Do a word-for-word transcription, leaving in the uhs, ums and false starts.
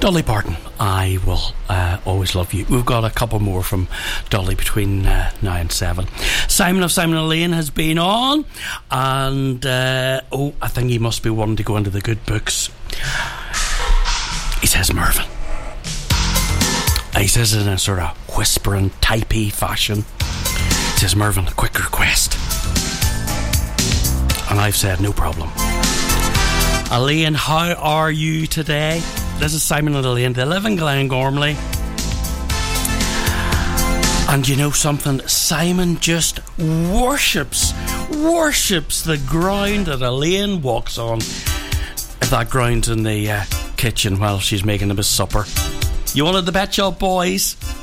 Dolly Parton, I Will uh, Always Love You. We've got a couple more from Dolly between uh, now and seven. Simon of Simon and Lane has been on, and uh, oh, I think he must be wanting to go into the good books. He says Mervyn. He says it in a sort of whispering, typey fashion. He says, Mervyn, a quick request. And I've said, no problem. Elaine, how are you today? This is Simon and Elaine. They live in Glengormley. And you know something? Simon just worships, worships the ground that Elaine walks on. If that ground's in the uh, kitchen while she's making him his supper. You wanted the bet shop, boys?